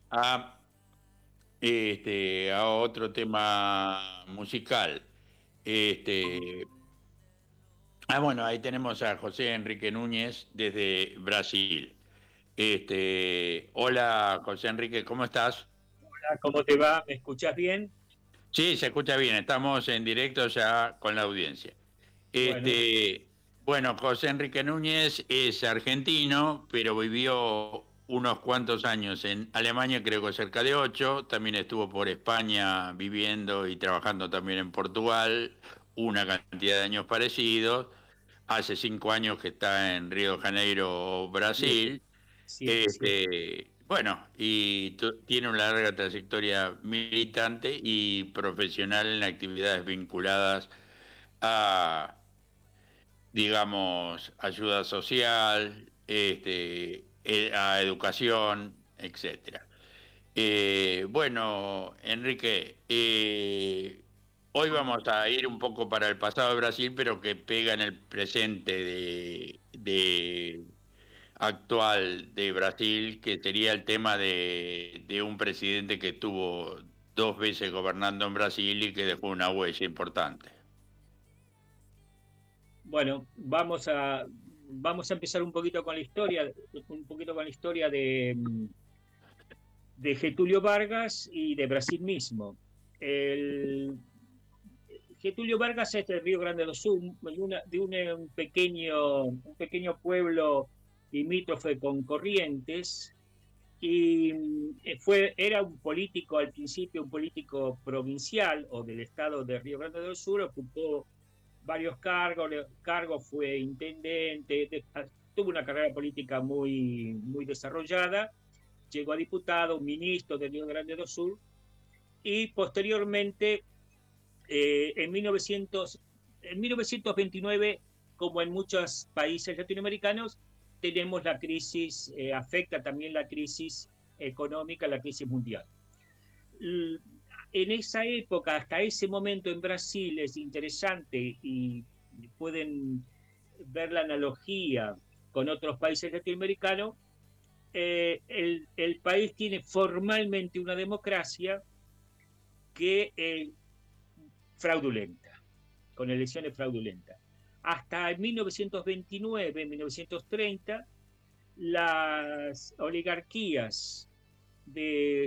a, a otro tema musical. Este, bueno, ahí tenemos a José Enrique Núñez desde Brasil. Hola José Enrique, ¿cómo estás? Hola, ¿cómo te va? ¿Me escuchás bien? Sí, se escucha bien, estamos en directo ya con la audiencia. Bueno, Bueno, José Enrique Núñez es argentino, pero vivió unos cuantos años en Alemania, creo que cerca de 8. También estuvo por España viviendo y trabajando también en Portugal, una cantidad de años parecidos. Hace 5 años que está en Río de Janeiro, siete, Brasil. siete. Bueno, y tiene una larga trayectoria militante y profesional en actividades vinculadas a, digamos, ayuda social, a educación, etcétera. Bueno, Enrique, hoy vamos a ir un poco para el pasado de Brasil, pero que pega en el presente de actual de Brasil, que sería el tema de un presidente que estuvo 2 veces gobernando en Brasil y que dejó una huella importante. Bueno, vamos a empezar un poquito con la historia de Getúlio Vargas y de Brasil mismo. El, Getúlio Vargas es de Río Grande do Sul, un pequeño pueblo limítrofe con Corrientes, y era un político al principio, un político provincial o del estado de Río Grande do Sur. Ocupó varios cargos, fue intendente, tuvo una carrera política muy, muy desarrollada, llegó a diputado, ministro de Río Grande do Sur, y posteriormente, en 1929, como en muchos países latinoamericanos, tenemos la crisis, afecta también la crisis económica, la crisis mundial. En esa época, hasta ese momento en Brasil, es interesante y pueden ver la analogía con otros países latinoamericanos. El país tiene formalmente una democracia que fraudulenta, con elecciones fraudulentas. Hasta 1929, 1930, las oligarquías de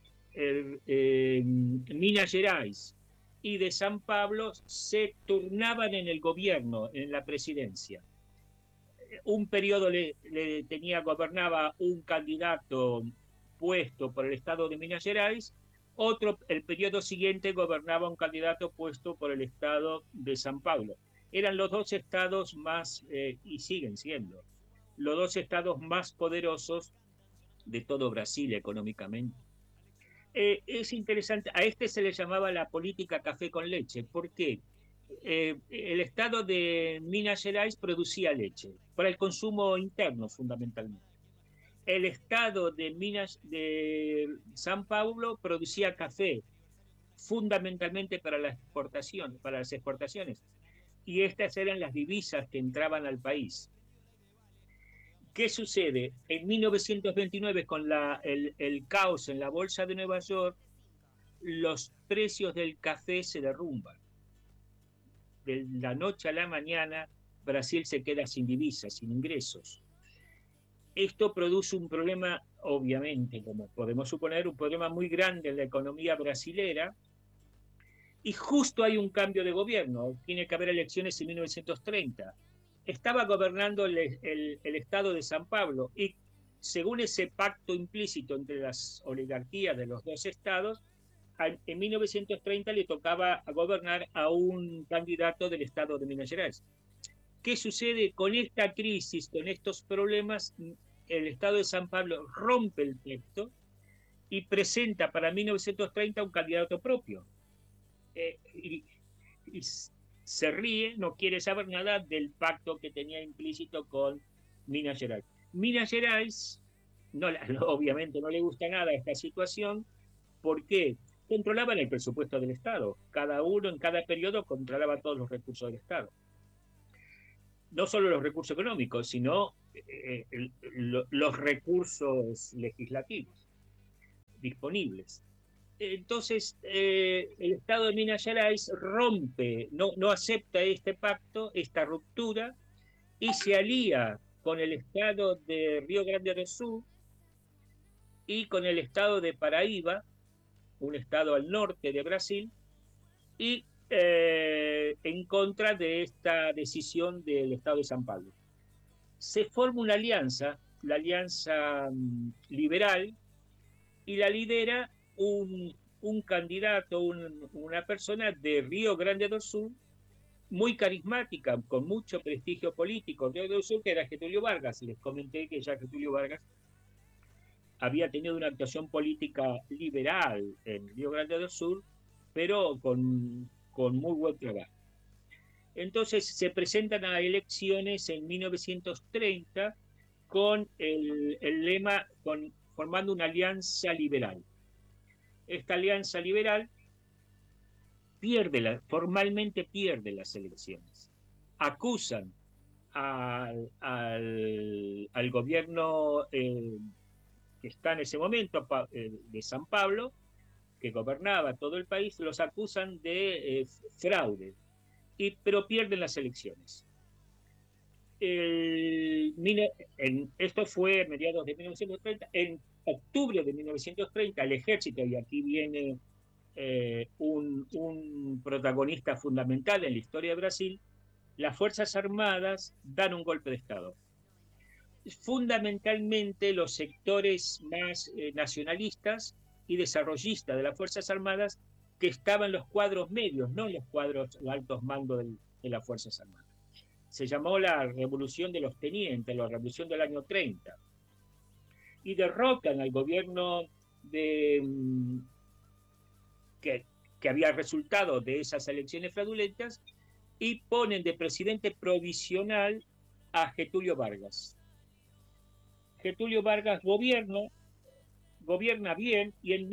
Minas Gerais y de San Pablo se turnaban en el gobierno, en la presidencia. Un periodo gobernaba un candidato puesto por el estado de Minas Gerais, el periodo siguiente gobernaba un candidato puesto por el estado de San Pablo. Eran los dos estados más, y siguen siendo, los dos estados más poderosos de todo Brasil económicamente. Es interesante, a este se le llamaba la política café con leche. ¿Por qué? El estado de Minas Gerais producía leche para el consumo interno fundamentalmente. El estado de San Paulo producía café fundamentalmente para la exportación, para las exportaciones, y estas eran las divisas que entraban al país. ¿Qué sucede? En 1929, con el caos en la bolsa de Nueva York, los precios del café se derrumban. De la noche a la mañana, Brasil se queda sin divisas, sin ingresos. Esto produce un problema, obviamente, como podemos suponer, un problema muy grande en la economía brasilera, y justo hay un cambio de gobierno. Tiene que haber elecciones en 1930. Estaba gobernando el estado de San Pablo, y según ese pacto implícito entre las oligarquías de los dos estados, en 1930 le tocaba gobernar a un candidato del estado de Minas Gerais. ¿Qué sucede con esta crisis, con estos problemas? El estado de San Pablo rompe el pacto y presenta para 1930 un candidato propio. Y se ríe, no quiere saber nada del pacto que tenía implícito con Minas Gerais. Minas Gerais, no, obviamente no le gusta nada esta situación. ¿Por qué? Controlaban el presupuesto del Estado. Cada uno en cada periodo controlaba todos los recursos del Estado. No solo los recursos económicos, sino los recursos legislativos. disponibles. Entonces, el Estado de Minas Gerais rompe, no acepta este pacto, esta ruptura, y se alía con el Estado de Río Grande do Sul y con el Estado de Paraíba, un estado al norte de Brasil, y en contra de esta decisión del Estado de San Pablo. Se forma una alianza, la Alianza Liberal, y la lidera un candidato, una persona de Río Grande do Sul, muy carismática, con mucho prestigio político, Río Grande do Sul, que era Getúlio Vargas. Les comenté que ya Getúlio Vargas había tenido una actuación política liberal en Río Grande do Sul, pero con muy buen trabajo. Entonces se presentan a elecciones en 1930 con el lema, formando una alianza liberal. Esta alianza liberal formalmente pierde las elecciones. Acusan al gobierno que está en ese momento de San Pablo, que gobernaba todo el país, los acusan de fraude, pero pierden las elecciones. Esto fue a mediados de 1930. En octubre de 1930, el ejército, y aquí viene un protagonista fundamental en la historia de Brasil, las Fuerzas Armadas dan un golpe de Estado. Fundamentalmente los sectores más nacionalistas y desarrollistas de las Fuerzas Armadas, que estaban en los cuadros medios, no en los cuadros altos mandos de las Fuerzas Armadas. Se llamó la Revolución de los Tenientes, la Revolución del año 30. Y derrocan al gobierno que había resultado de esas elecciones fraudulentas, y ponen de presidente provisional a Getúlio Vargas. Getúlio Vargas gobierna bien, y en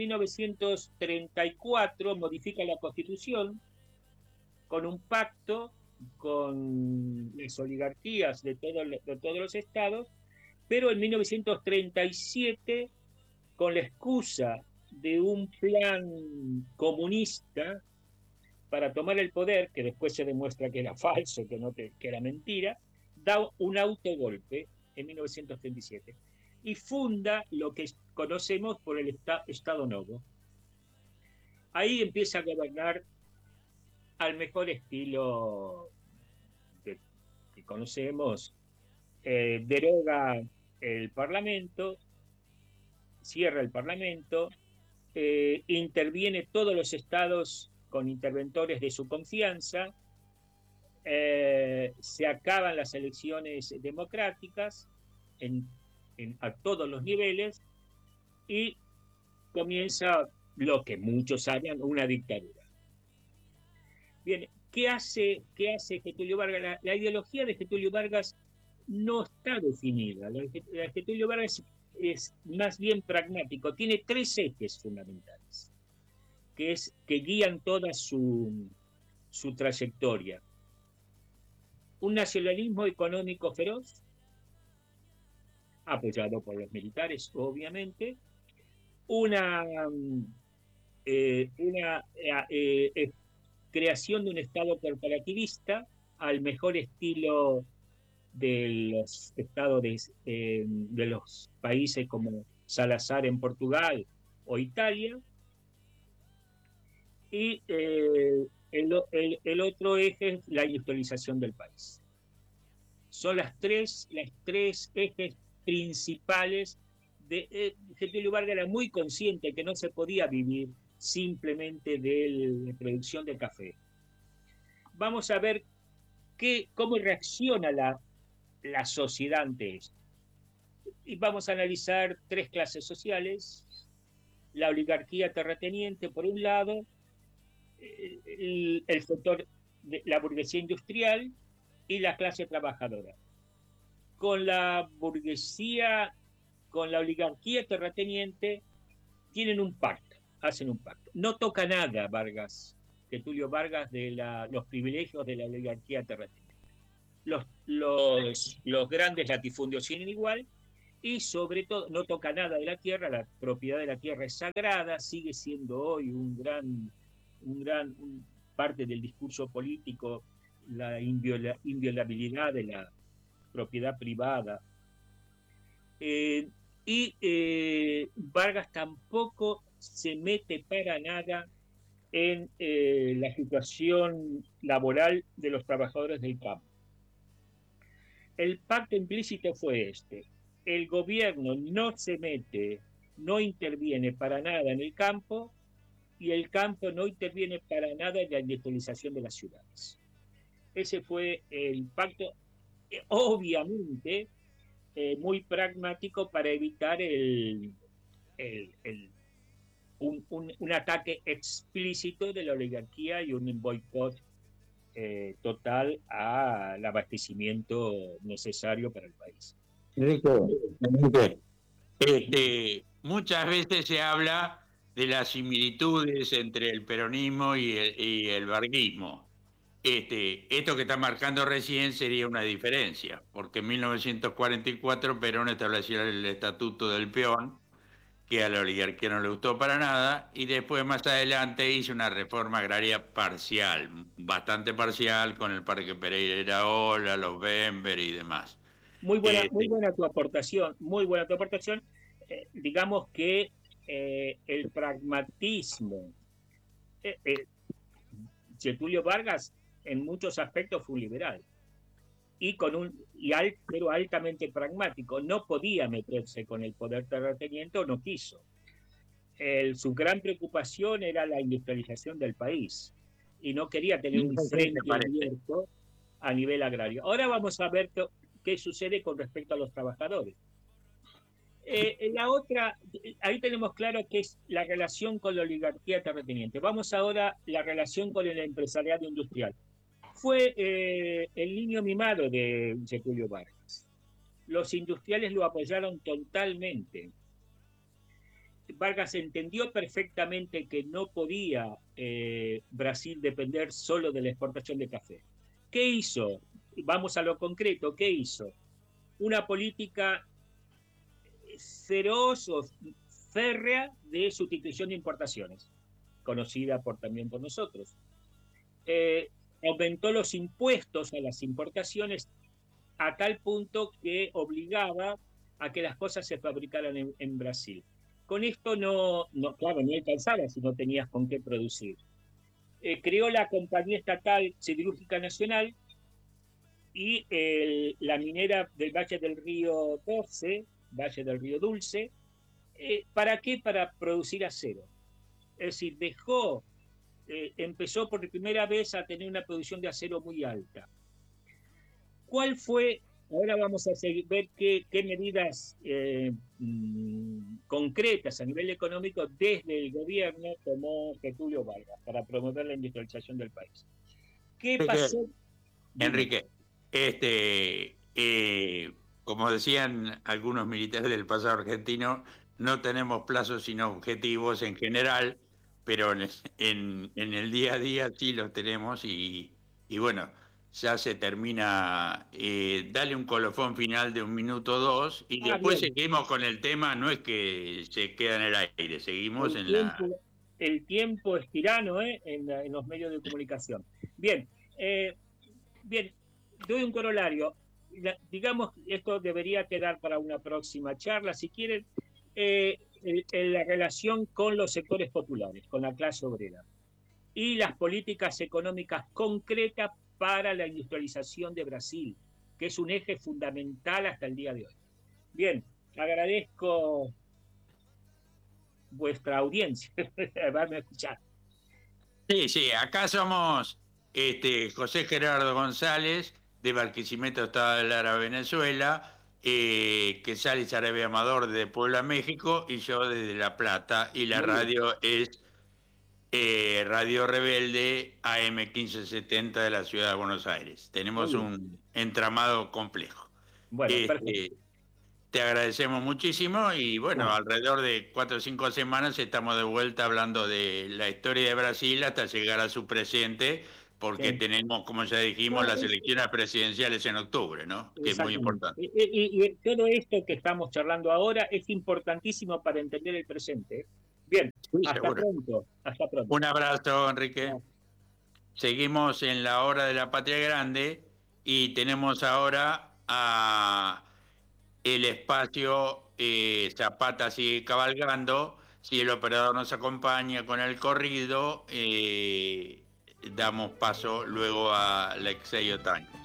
1934 modifica la Constitución con un pacto con las oligarquías de todos los estados, pero en 1937, con la excusa de un plan comunista para tomar el poder, que después se demuestra que era falso, que era mentira, da un autogolpe en 1937 y funda lo que conocemos por el Estado Novo. Ahí empieza a gobernar al mejor estilo que conocemos. Deroga el Parlamento, cierra el Parlamento, interviene todos los estados con interventores de su confianza, se acaban las elecciones democráticas a todos los niveles, y comienza lo que muchos saben, una dictadura. Bien, ¿qué hace Getúlio Vargas? La ideología de Getúlio Vargas no está definida. La de Getúlio Vargas es más bien pragmático. Tiene tres ejes fundamentales que guían toda su trayectoria. Un nacionalismo económico feroz, apoyado por los militares, obviamente. Una creación de un Estado corporativista al mejor estilo de los estados de los países como Salazar en Portugal o Italia. Y el otro eje es la industrialización del país. Son las tres ejes principales. Getúlio Vargas era muy consciente que no se podía vivir simplemente de la producción de café. Vamos a ver cómo reacciona la sociedad ante esto. Y vamos a analizar tres clases sociales: la oligarquía terrateniente, por un lado, el sector de la burguesía industrial y la clase trabajadora. Con la burguesía, con la oligarquía terrateniente, hacen un pacto. No toca nada Getúlio Vargas, de los privilegios de la oligarquía terrateniente. Los grandes latifundios siguen igual, y sobre todo no toca nada de la tierra, la propiedad de la tierra es sagrada, sigue siendo hoy parte del discurso político la inviolabilidad de la propiedad privada. Vargas tampoco se mete para nada en la situación laboral de los trabajadores del campo. El pacto implícito fue este: el gobierno no se mete, no interviene para nada en el campo, y el campo no interviene para nada en la industrialización de las ciudades. Ese fue el pacto, obviamente muy pragmático para evitar un ataque explícito de la oligarquía y un boicot total al abastecimiento necesario para el país. Muchas veces se habla de las similitudes entre el peronismo y el varguismo. Esto que está marcando recién sería una diferencia, porque en 1944 Perón estableció el Estatuto del Peón, que a la oligarquía no le gustó para nada, y después más adelante hizo una reforma agraria parcial, bastante parcial, con el Parque Pereira Ola, los Bember y demás. Muy buena tu aportación, muy buena tu aportación. Digamos que el pragmatismo, Getúlio Vargas en muchos aspectos fue un liberal, pero altamente pragmático. No podía meterse con el poder terrateniente, o no quiso. Su gran preocupación era la industrialización del país y no quería tener un frente abierto a nivel agrario. Ahora vamos a ver qué sucede con respecto a los trabajadores. La otra, ahí tenemos claro que es la relación con la oligarquía terrateniente. Vamos ahora a la relación con el empresariado industrial. Fue el niño mimado de Getúlio Vargas. Los industriales lo apoyaron totalmente. Vargas entendió perfectamente que no podía Brasil depender solo de la exportación de café. ¿Qué hizo? Vamos a lo concreto. ¿Qué hizo? Una política feroz o férrea de sustitución de importaciones, conocida también por nosotros. Aumentó los impuestos a las importaciones a tal punto que obligaba a que las cosas se fabricaran en Brasil. Con esto no alcanzaba si no tenías con qué producir. Creó la Compañía Estatal Siderúrgica Nacional y la minera del Valle del Río Dulce. ¿Para qué? Para producir acero. Es decir, empezó por primera vez a tener una producción de acero muy alta. ¿Cuál fue? Ahora vamos a ver qué medidas concretas a nivel económico desde el gobierno tomó Getúlio Vargas para promover la industrialización del país. ¿Qué pasó? Enrique, como decían algunos militares del pasado argentino, no tenemos plazos sino objetivos en general, pero en el día a día sí los tenemos y bueno, ya se termina. Dale un colofón final de 1 minuto o 2 y después bien. Seguimos con el tema, no es que se queda en el aire, seguimos El tiempo es tirano en los medios de comunicación. Bien, doy un corolario. Digamos, esto debería quedar para una próxima charla, si quieren, la relación con los sectores populares, con la clase obrera, y las políticas económicas concretas para la industrialización de Brasil, que es un eje fundamental hasta el día de hoy. Bien, agradezco vuestra audiencia, haberme escuchado. Sí, acá somos José Gerardo González, de Barquisimeto, Estado de Lara, Venezuela, Quesal Sarabia Amador de Puebla, México, y yo desde La Plata, y la radio es Radio Rebelde AM 1570 de la Ciudad de Buenos Aires. Tenemos un entramado complejo. Bueno, te agradecemos muchísimo y bueno, alrededor de 4 o 5 semanas estamos de vuelta hablando de la historia de Brasil hasta llegar a su presente, porque Sí. tenemos, como ya dijimos, las elecciones presidenciales en octubre, ¿no? Que es muy Exactamente. importante. Y todo esto que estamos charlando ahora es importantísimo para entender el presente. Bien, Sí, hasta seguro. pronto, hasta pronto. Un abrazo, Enrique. Seguimos en la hora de la Patria Grande y tenemos ahora a el espacio Zapata sigue cabalgando. Si el operador nos acompaña con el corrido, damos paso luego a Alexei Otaño.